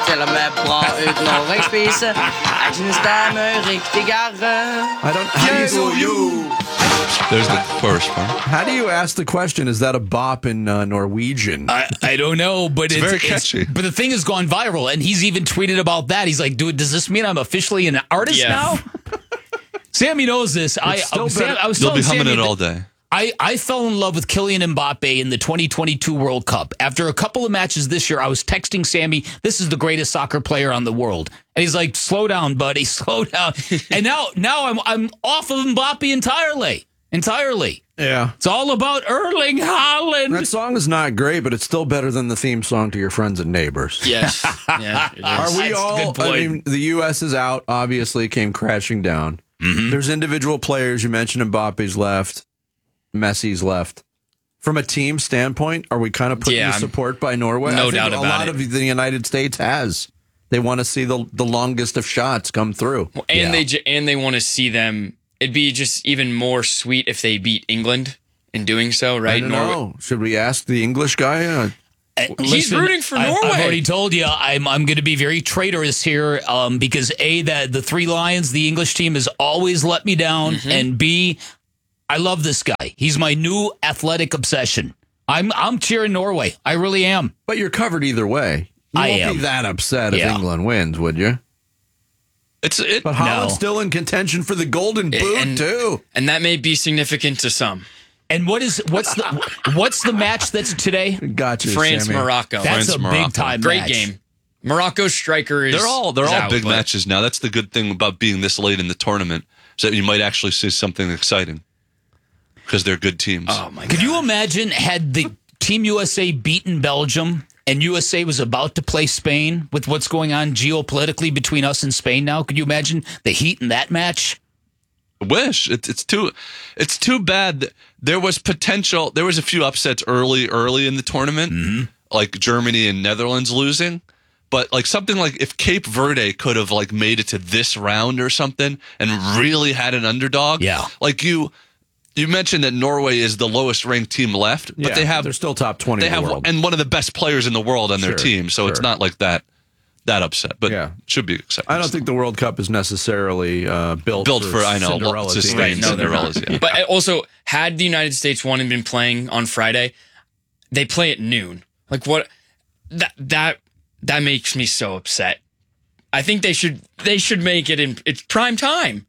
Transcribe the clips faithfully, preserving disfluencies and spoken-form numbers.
til og med bra ut når jeg spiser. Jeg synes det er mye riktigere. I don't. How do you, you. There's the chorus part. How do you ask the question? Is that a bop in uh, Norwegian? I, I don't know, but it's, it's very catchy. It's, but the thing has gone viral, and he's even tweeted about that. He's like, "Dude, does this mean I'm officially an artist yeah. now?" Sammy knows this. I, I, was, Sam, I was You'll be telling humming Sammy it all day. I, I fell in love with Kylian Mbappe in the twenty twenty-two World Cup. After a couple of matches this year, I was texting Sammy, "This is the greatest soccer player on the world." And he's like, "Slow down, buddy, slow down." And now now I'm I'm off of Mbappe entirely. Entirely. Yeah. It's all about Erling Haaland. That song is not great, but it's still better than the theme song to Your Friends and Neighbors. Yes. Yeah, it is. Are we That's a all, good point. I mean, the U S is out, obviously, came crashing down. Mm-hmm. There's individual players. You mentioned Mbappe's left. Messi's left. From a team standpoint, are we kind of putting Yeah, the support by Norway? no I think doubt a about lot it. of the United States has. They want to see the the longest of shots come through. And Yeah. they j- and they want to see them. It'd be just even more sweet if they beat England in doing so, right? I don't Norway- know. Should we ask the English guy? Uh, He's rooting for I, Norway. I've already told you I'm I'm going to be very traitorous here um, because A, that the Three Lions, the English team, has always let me down, Mm-hmm. and B, I love this guy. He's my new athletic obsession. I'm I'm cheering Norway. I really am. but you're covered either way. You I won't am. be that upset Yeah. if England wins, would you? It's it. But Holland's No. still in contention for the Golden Boot, and- too. and that may be significant to some. And what is what's the what's the match that's today? Gotcha, France, Sammy. Morocco. That's France, a Morocco. big time Great match. game. Morocco's striker is They're all they're is all out, big but- matches now. That's the good thing about being this late in the tournament, is that you might actually see something exciting because they're good teams. Oh my god! Could you imagine had the Team U S A beaten Belgium and U S A was about to play Spain with what's going on geopolitically between us and Spain now? Could you imagine the heat in that match? I wish it's it's too it's too bad that there was potential. There was a few upsets early early in the tournament, Mm-hmm. like Germany and Netherlands losing. But like something like if Cape Verde could have like made it to this round or something and really had an underdog. Yeah. Like you you mentioned that Norway is the lowest ranked team left, but Yeah, they have they're still top twenty they in the have world. and one of the best players in the world on their Sure, team. So it's sure. not like that that upset. But Yeah. it should be exciting. I don't think the World Cup is necessarily uh, built, Built for, I know, Cinderella to teams. sustain No, they're not. Cinderellas, yeah. But also, had the United States won and been playing on Friday, they play at noon. Like what? That that that makes me so upset. I think they should they should make it in it's prime time.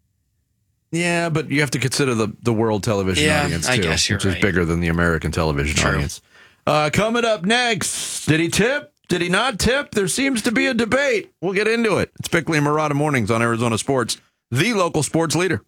Yeah, but you have to consider the, the world television Yeah, audience, too, I guess you're which is right. bigger than the American television True. audience. Uh, coming up next, did he tip? Did he not tip? There seems to be a debate. We'll get into it. It's Bickley and Murata Mornings on Arizona Sports, the local sports leader.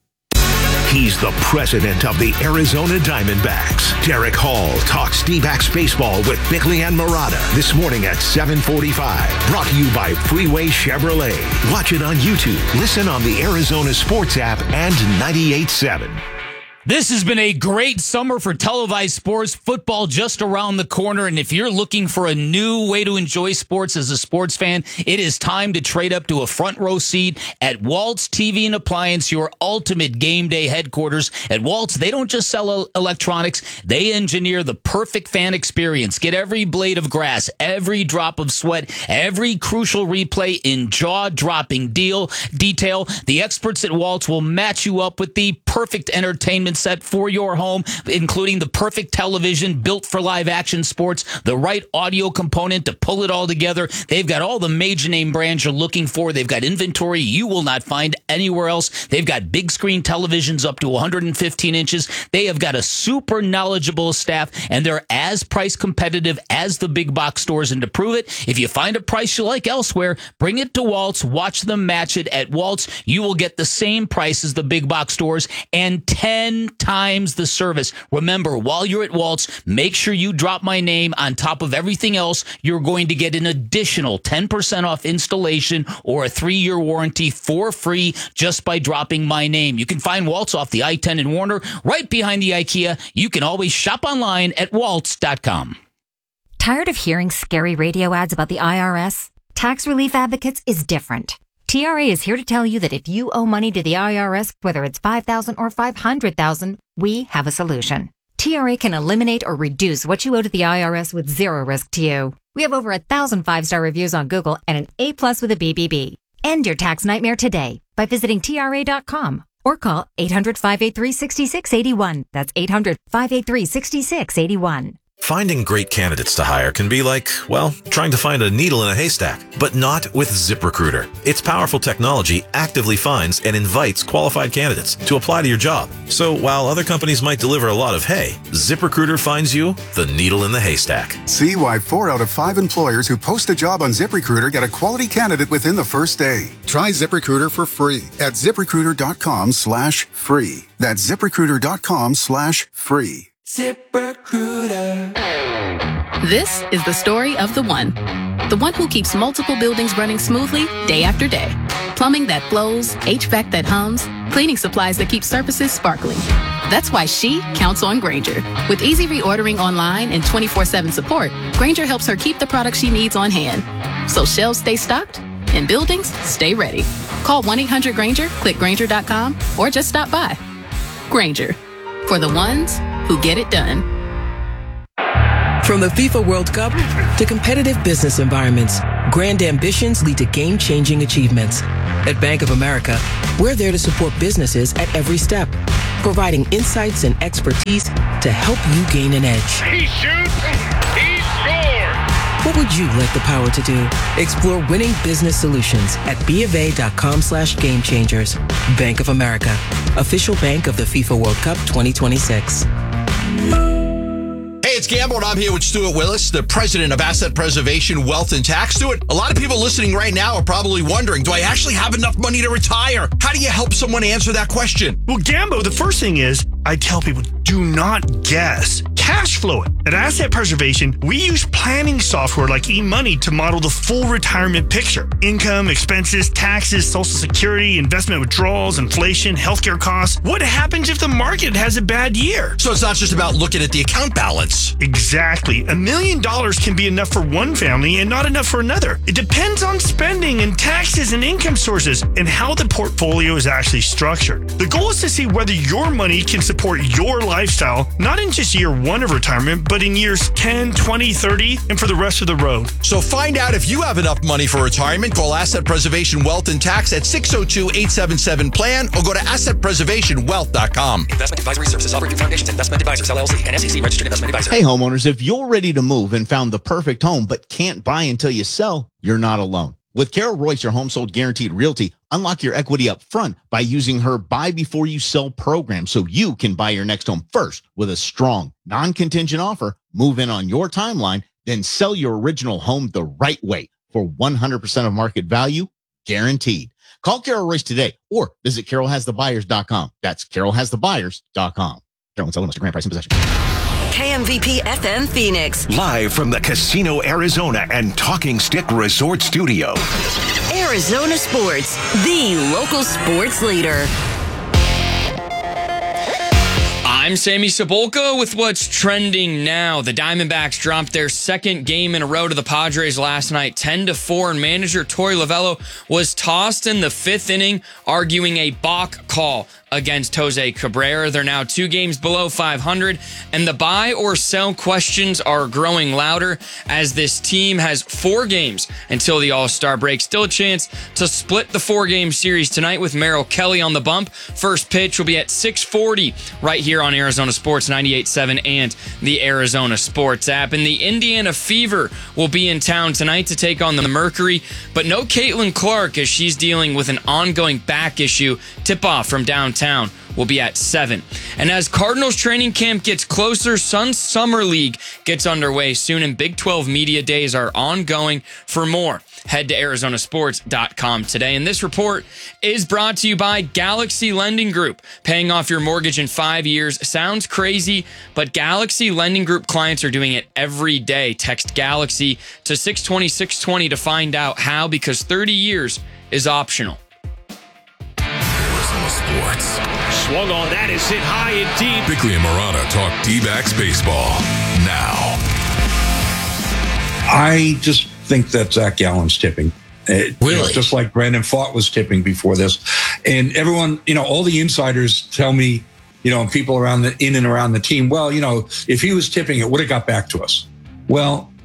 He's the president of the Arizona Diamondbacks. Derek Hall talks D-backs baseball with Bickley and Murata this morning at seven forty-five. Brought to you by Freeway Chevrolet. Watch it on YouTube. Listen on the Arizona Sports app and ninety-eight point seven. This has been a great summer for televised sports, football just around the corner. And if you're looking for a new way to enjoy sports as a sports fan, it is time to trade up to a front row seat at Waltz T V and Appliance, your ultimate game day headquarters. At Waltz, they don't just sell el- electronics, they engineer the perfect fan experience. Get every blade of grass, every drop of sweat, every crucial replay in jaw-dropping deal detail. The experts at Waltz will match you up with the perfect entertainment set for your home, including the perfect television built for live action sports, the right audio component to pull it all together. They've got all the major name brands you're looking for. They've got inventory you will not find anywhere else. They've got big screen televisions up to one hundred fifteen inches. They have got a super knowledgeable staff, and they're as price competitive as the big box stores. And to prove it, if you find a price you like elsewhere, bring it to Waltz, watch them match it. At Waltz, you will get the same price as the big box stores and ten times the service. Remember, while you're at Waltz, make sure you drop my name on top of everything else. You're going to get an additional ten percent off installation or a three-year warranty for free just by dropping my name. You can find Waltz off the I ten in Warner, right behind the IKEA. You can always shop online at waltz dot com. Tired of hearing scary radio ads about the I R S? Tax Relief Advocates is different. T R A is here to tell you that if you owe money to the I R S, whether it's five thousand dollars or five hundred thousand dollars, we have a solution. T R A can eliminate or reduce what you owe to the I R S with zero risk to you. We have over a thousand five-star reviews on Google and an A plus with a B B B. End your tax nightmare today by visiting T R A dot com or call eight hundred, five eight three, six six eight one. That's eight hundred, five eight three, six six eight one. Finding great candidates to hire can be like, well, trying to find a needle in a haystack, but not with ZipRecruiter. Its powerful technology actively finds and invites qualified candidates to apply to your job. So while other companies might deliver a lot of hay, ZipRecruiter finds you the needle in the haystack. See why four out of five employers who post a job on ZipRecruiter get a quality candidate within the first day. Try ZipRecruiter for free at ZipRecruiter.com slash free. That's ZipRecruiter.com slash free. ZipRecruiter. This is the story of the one. The one who keeps multiple buildings running smoothly day after day. Plumbing that flows, H V A C that hums, cleaning supplies that keep surfaces sparkling. That's why she counts on Grainger. With easy reordering online and twenty-four seven support, Grainger helps her keep the products she needs on hand. So shelves stay stocked and buildings stay ready. Call one eight hundred Grainger, click Grainger dot com, or just stop by. Grainger. For the ones who get it done. From the FIFA World Cup to competitive business environments, grand ambitions lead to game-changing achievements. At Bank of America, we're there to support businesses at every step, providing insights and expertise to help you gain an edge. He shoots, he scores! What would you like the power to do? Explore winning business solutions at BofA.com slash game changers. Bank of America, official bank of the FIFA World Cup twenty twenty-six. Hey, it's Gamble, and I'm here with Stuart Willis, the president of Asset Preservation, Wealth, and Tax. Stuart, a lot of people listening right now are probably wondering, do I actually have enough money to retire? How do you help someone answer that question? Well, Gambo, the first thing is, I tell people, do not guess. Cash flow it. At Asset Preservation, we use planning software like eMoney to model the full retirement picture. Income, expenses, taxes, Social Security, investment withdrawals, inflation, healthcare costs. What happens if the market has a bad year? So it's not just about looking at the account balance. Exactly. A million dollars can be enough for one family and not enough for another. It depends on spending and taxes and income sources and how the portfolio is actually structured. The goal is to see whether your money can support your lifestyle, not in just year one of retirement, but in years ten, twenty, thirty, and for the rest of the road. So find out if you have enough money for retirement. Call Asset Preservation Wealth and Tax at six oh two, eight seven seven, plan or go to asset preservation wealth dot com. Investment advisory services offered through Foundations Investment Advisors, L L C, and S E C registered investment advisor. Hey, homeowners, if you're ready to move and found the perfect home but can't buy until you sell, you're not alone. With Carol Royce, your Home Sold Guaranteed Realty, unlock your equity up front by using her Buy Before You Sell program so you can buy your next home first with a strong, non-contingent offer, move in on your timeline, then sell your original home the right way for one hundred percent of market value, guaranteed. Call Carol Royce today or visit carol has the buyers dot com. That's carol has the buyers dot com. Carol and sell Mister Grand Price in possession. K M V P F M Phoenix. Live from the Casino Arizona and Talking Stick Resort Studio. Arizona Sports, the local sports leader. I'm Sammy Cebulka with what's trending now. The Diamondbacks dropped their second game in a row to the Padres last night, ten to four, and manager Torey Lovullo was tossed in the fifth inning, arguing a balk call against Jose Cabrera. They're now two games below five hundred, and the buy or sell questions are growing louder as this team has four games until the All-Star break. Still a chance to split the four-game series tonight with Merrill Kelly on the bump. First pitch will be at six forty right here on Arizona Sports ninety-eight point seven and the Arizona Sports app. And the Indiana Fever will be in town tonight to take on the Mercury, but no Caitlin Clark as she's dealing with an ongoing back issue. Tip-off from downtown will be at seven. And as Cardinals training camp gets closer, Suns Summer League gets underway soon, and Big twelve media days are ongoing. For more, head to arizona sports dot com today. And this report is brought to you by Galaxy Lending Group. Paying off your mortgage in five years sounds crazy, but Galaxy Lending Group clients are doing it every day. Text Galaxy to six twenty, six twenty to find out how, because thirty years is optional. Sports. Swung on, that is hit high and deep. Bickley and Murata talk D-backs baseball now. I just think that Zach Gallen's tipping. It, really? You know, just like Brandon Pfaadt was tipping before this. And everyone, you know, all the insiders tell me, you know, and people around the in and around the team, well, you know, if he was tipping, it would have got back to us. Well,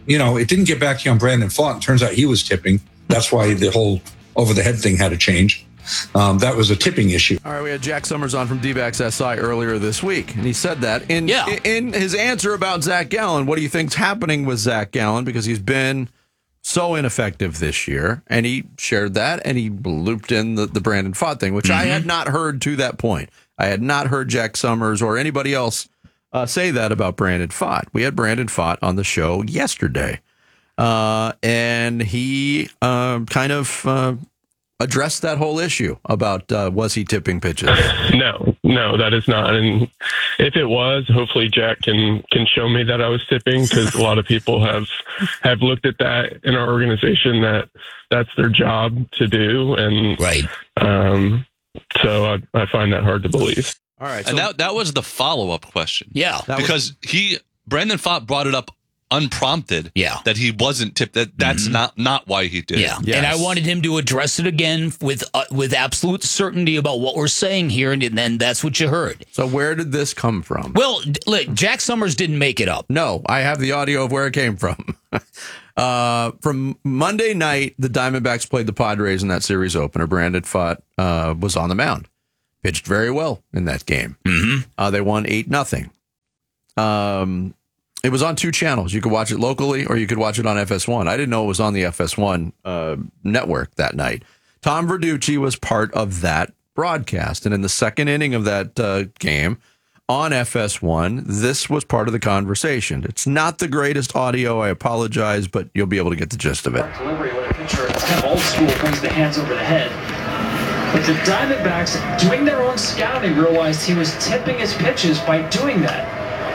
you know, it didn't get back to you on Brandon Pfaadt. It turns out he was tipping. That's why the whole over the head thing had to change. Um, that was a tipping issue. All right, we had Jack Summers on from D-backs S I earlier this week, and he said that in, yeah. in his answer about Zach Gallen. What do you think's happening with Zach Gallen? Because he's been so ineffective this year, and he shared that, and he looped in the, the Brandon Pfaadt thing, which mm-hmm. I had not heard to that point. I had not heard Jack Summers or anybody else uh, say that about Brandon Pfaadt. We had Brandon Pfaadt on the show yesterday, uh, and he uh, kind of... Uh, address that whole issue about uh, was he tipping pitches? No, no, that is not. And if it was, hopefully Jack can can show me that I was tipping, because a lot of people have have looked at that in our organization, that that's their job to do, and right. Um, so I, I find that hard to believe. All right, so and that that was the follow up question. Yeah, because was- he Brandon Pfaadt brought it up unprompted, yeah, that he wasn't tipped. That that's mm-hmm. not not why he did. Yeah, it. Yes. And I wanted him to address it again with uh, with absolute certainty about what we're saying here, and then that's what you heard. So where did this come from? Well, look, Jack Summers didn't make it up. No, I have the audio of where it came from. uh, from Monday night, the Diamondbacks played the Padres in that series opener. Brandon Pfaadt uh, was on the mound, pitched very well in that game. Mm-hmm. Uh, they won eight nothing. Um. It was on two channels. You could watch it locally or you could watch it on F S one. I didn't know it was on the F S one uh, network that night. Tom Verducci was part of that broadcast. And in the second inning of that uh, game on F S one, this was part of the conversation. It's not the greatest audio. I apologize, but you'll be able to get the gist of it. Delivery when a pitcher, it's kind of old school, brings the hands over the head. But the Diamondbacks, doing their own scouting, realized he was tipping his pitches by doing that.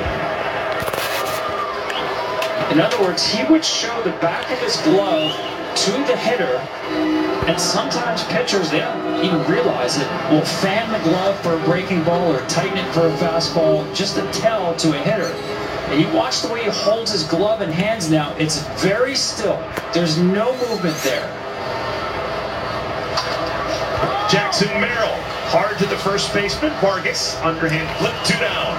In other words, he would show the back of his glove to the hitter, and sometimes pitchers, they don't even realize it, will fan the glove for a breaking ball or tighten it for a fastball just to tell to a hitter. And you watch the way he holds his glove and hands now, it's very still. There's no movement there. Jackson Merrill, hard to the first baseman. Vargas, underhand flip, two down.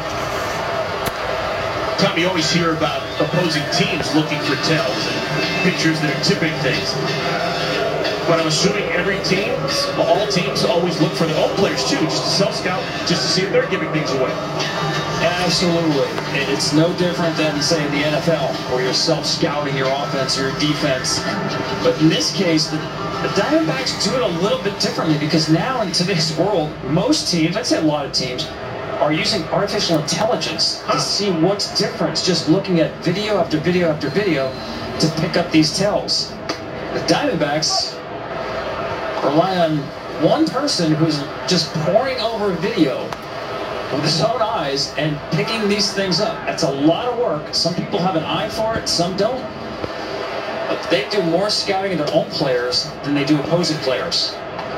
Tom, you always hear about opposing teams looking for tells and pitchers that are tipping things. But I'm assuming every team, all teams, always look for their own players too, just to self-scout, just to see if they're giving things away. Absolutely. It's no different than, say, the N F L, where you're self-scouting your offense or your defense. But in this case, the, the Diamondbacks do it a little bit differently, because now in today's world, most teams, I'd say a lot of teams, are using artificial intelligence to see what's different, just looking at video after video after video to pick up these tells. The Diamondbacks rely on one person who's just poring over video with his own eyes and picking these things up. That's a lot of work. Some people have an eye for it, some don't. But they do more scouting of their own players than they do opposing players.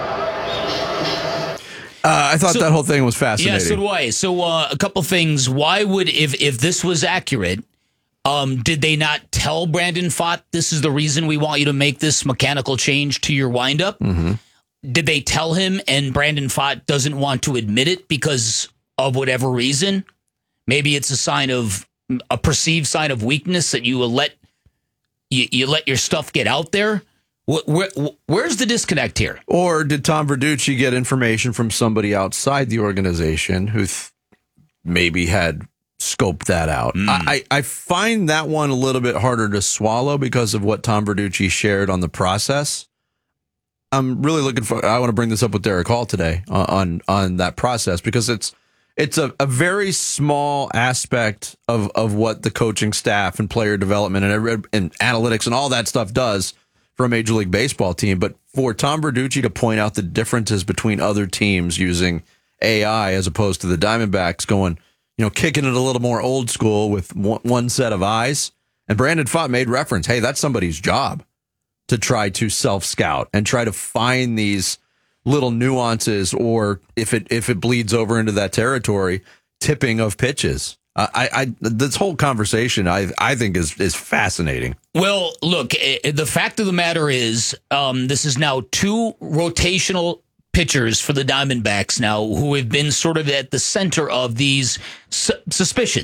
Uh, I thought so, that whole thing was fascinating. Yeah, so do I. So uh, a couple things. Why would, if if this was accurate, um, did they not tell Brandon Pfaadt, this is the reason we want you to make this mechanical change to your windup? Mm-hmm. Did they tell him, and Brandon Pfaadt doesn't want to admit it because of whatever reason? Maybe it's a sign of, a perceived sign of weakness that you will let, you, you let your stuff get out there? Where, where's the disconnect here? Or did Tom Verducci get information from somebody outside the organization who th- maybe had scoped that out? Mm. I, I find that one a little bit harder to swallow because of what Tom Verducci shared on the process. I'm really looking for, I want to bring this up with Derek Hall today on, on, on that process, because it's it's a, a very small aspect of, of what the coaching staff and player development and, and analytics and all that stuff does for a Major League Baseball team. But for Tom Verducci to point out the differences between other teams using A I as opposed to the Diamondbacks going, you know, kicking it a little more old school with one, one set of eyes. And Brandon Pfaadt made reference, hey, that's somebody's job to try to self-scout and try to find these little nuances, or if it if it bleeds over into that territory, tipping of pitches. Uh, I, I this whole conversation I I think is is fascinating. Well, look, the fact of the matter is, um, this is now two rotational pitchers for the Diamondbacks now who have been sort of at the center of these su- suspicions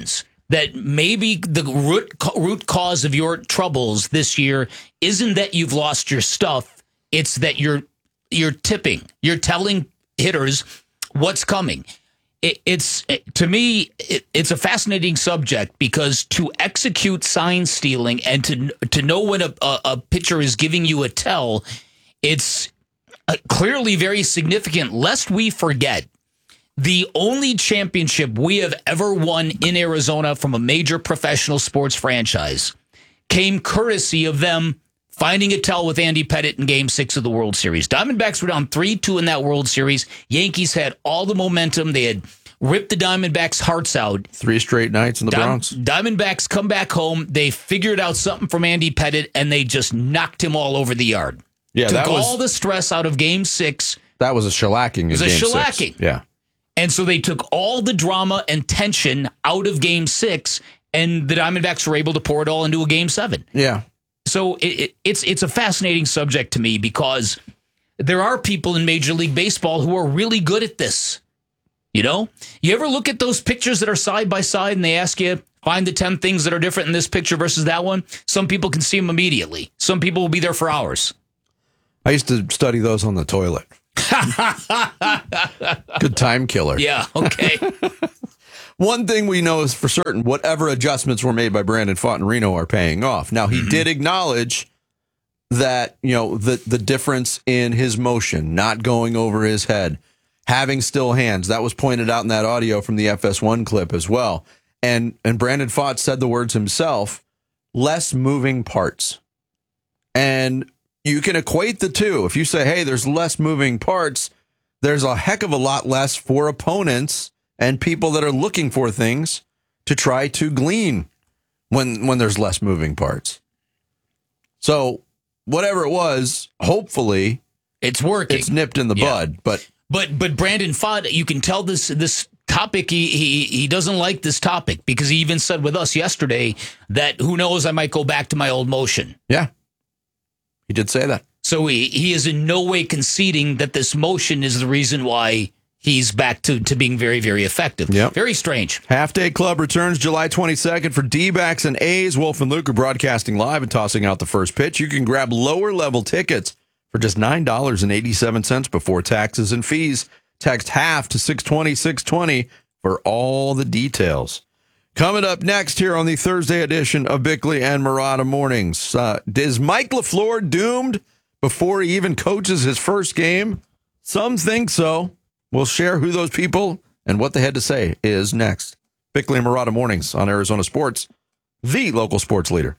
that maybe the root root cause of your troubles this year isn't that you've lost your stuff. It's that you're you're tipping. You're telling hitters what's coming. It, it's it, to me, it, it's a fascinating subject because to execute sign stealing and to to know when a, a, a pitcher is giving you a tell, it's uh, clearly very significant. Lest we forget, the only championship we have ever won in Arizona from a major professional sports franchise came courtesy of them finding a tell with Andy Pettitte in Game Six of the World Series. Diamondbacks were down three two in that World Series. Yankees had all the momentum. They had ripped the Diamondbacks' hearts out. Three straight nights in the Dim- Bronx. Diamondbacks come back home. They figured out something from Andy Pettitte, and they just knocked him all over the yard. Yeah, Took that was all the stress out of Game Six. that was a shellacking. In It was a game shellacking. Six. Yeah. And so they took all the drama and tension out of Game Six, and the Diamondbacks were able to pour it all into a Game Seven. Yeah. So it, it, it's it's a fascinating subject to me because there are people in Major League Baseball who are really good at this. You know, you ever look at those pictures that are side by side and they ask you, find the ten things that are different in this picture versus that one? Some people can see them immediately. Some people will be there for hours. I used to study those on the toilet. Good time killer. Yeah, okay. One thing we know is for certain, whatever adjustments were made by Brandon Pfaadt and Reno are paying off. Now, he mm-hmm. did acknowledge that, you know, the, the difference in his motion, not going over his head, having still hands. That was pointed out in that audio from the F S one clip as well. And, and Brandon Pfaadt said the words himself, less moving parts. And you can equate the two. If you say, hey, there's less moving parts, there's a heck of a lot less for opponents and people that are looking for things to try to glean when when there's less moving parts. So whatever it was, hopefully it's working. It's nipped in the yeah. bud. But but but Brandon Pfaadt, you can tell this this topic he, he he doesn't like this topic because he even said with us yesterday that who knows, I might go back to my old motion. Yeah, he did say that. So he he is in no way conceding that this motion is the reason why he's back to, to being very, very effective. Yep. Very strange. Half Day Club returns July twenty-second for D-backs and A's. Wolf and Luke are broadcasting live and tossing out the first pitch. You can grab lower level tickets for just nine dollars and eighty-seven cents before taxes and fees. Text half to six twenty, six twenty for all the details. Coming up next here on the Thursday edition of Bickley and Murata Mornings. Uh, is Mike LaFleur doomed before he even coaches his first game? Some think so. We'll share who those people and what they had to say is next. Bickley and Murata Mornings on Arizona Sports, the local sports leader.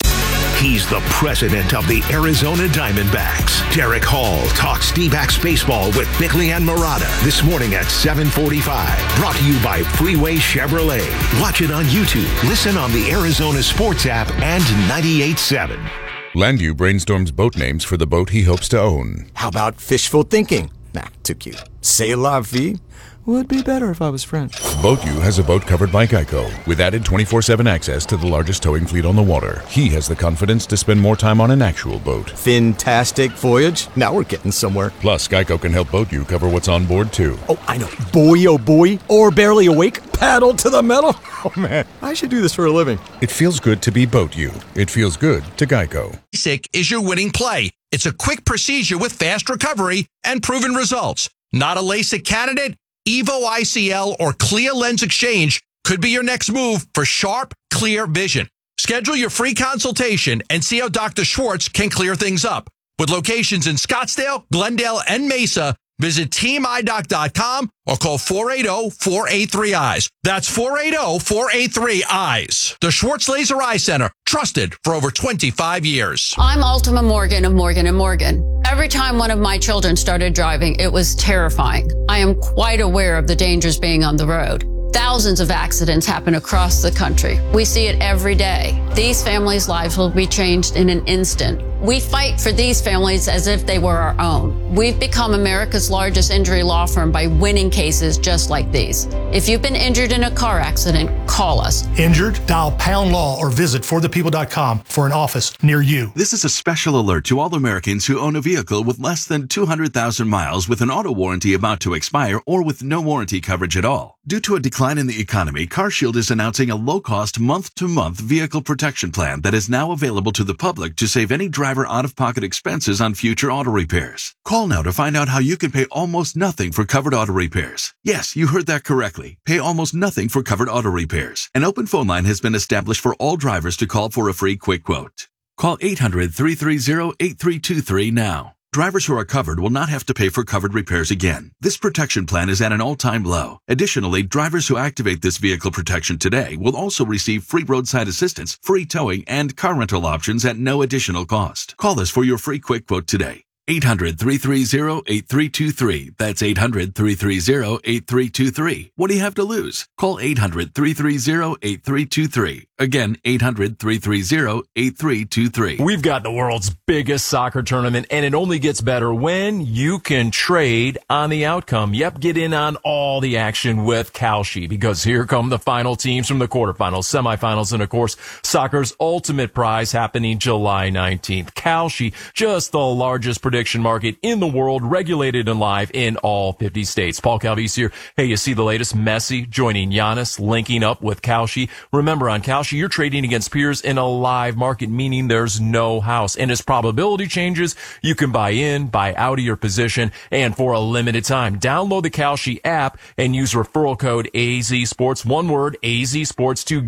He's the president of the Arizona Diamondbacks. Derek Hall talks D-backs baseball with Bickley and Murata this morning at seven forty-five. Brought to you by Freeway Chevrolet. Watch it on YouTube. Listen on the Arizona Sports app and ninety-eight point seven. Landview brainstorms boat names for the boat he hopes to own. How about fishful thinking? Nah, too cute. C'est la vie? Would be better if I was French. BoatU has a boat covered by Geico with added twenty-four seven access to the largest towing fleet on the water. He has the confidence to spend more time on an actual boat. Fantastic voyage. Now we're getting somewhere. Plus, Geico can help BoatU cover what's on board, too. Oh, I know. Boy, oh boy. Or barely awake. Paddle to the metal. Oh, man. I should do this for a living. It feels good to be BoatU. It feels good to Geico. LASIK is your winning play. It's a quick procedure with fast recovery and proven results. Not a LASIK candidate? Evo I C L or Clear Lens Exchange could be your next move for sharp, clear vision. Schedule your free consultation and see how Doctor Schwartz can clear things up. With locations in Scottsdale, Glendale, and Mesa, visit team eye doc dot com or call four eight zero, four eight three, eyes. That's four eight zero, four eight three, eyes. The Schwartz Laser Eye Center, trusted for over twenty-five years. I'm Ultima Morgan of Morgan and Morgan. Every time one of my children started driving, it was terrifying. I am quite aware of the dangers being on the road. Thousands of accidents happen across the country. We see it every day. These families' lives will be changed in an instant We fight for these families as if they were our own. We've become America's largest injury law firm by winning cases just like these. If you've been injured in a car accident, call us. Injured? Dial pound law or visit for the people dot com for an office near you. This is a special alert to all Americans who own a vehicle with less than two hundred thousand miles with an auto warranty about to expire or with no warranty coverage at all. Due to a decline in the economy, CarShield is announcing a low-cost month-to-month vehicle protection plan that is now available to the public to save any driver out-of-pocket expenses on future auto repairs. Call now to find out how you can pay almost nothing for covered auto repairs. Yes, you heard that correctly. Pay almost nothing for covered auto repairs. An open phone line has been established for all drivers to call for a free quick quote. Call eight hundred, three three zero, eight three two three now. Drivers who are covered will not have to pay for covered repairs again. This protection plan is at an all-time low. Additionally, drivers who activate this vehicle protection today will also receive free roadside assistance, free towing, and car rental options at no additional cost. Call us for your free quick quote today. eight hundred, three three zero, eight three two three. That's eight hundred, three three zero, eight three two three. What do you have to lose? Call eight hundred, three three zero, eight three two three. Again, eight hundred, three three zero, eight three two three. We've got the world's biggest soccer tournament, and it only gets better when you can trade on the outcome. Yep, get in on all the action with Kalshi, because here come the final teams from the quarterfinals, semifinals, and of course, soccer's ultimate prize happening July nineteenth. Kalshi, just the largest prediction market in the world, regulated and live in all fifty states. Paul Calvise here. Hey, you see the latest? Messi joining Giannis, linking up with Kalshi. Remember, on Kalshi, you're trading against peers in a live market, meaning there's no house. And as probability changes, you can buy in, buy out of your position, and for a limited time, download the Kalshi app and use referral code A Z Sports, one word, A Z Sports, to